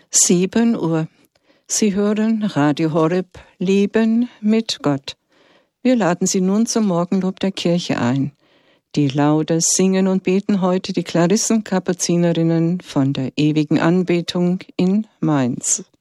7 Uhr. Sie hören Radio Horeb, Leben mit Gott. Wir laden Sie nun zum Morgenlob der Kirche ein. Die Laudes singen und beten heute die Klarissenkapuzinerinnen von der ewigen Anbetung in Mainz.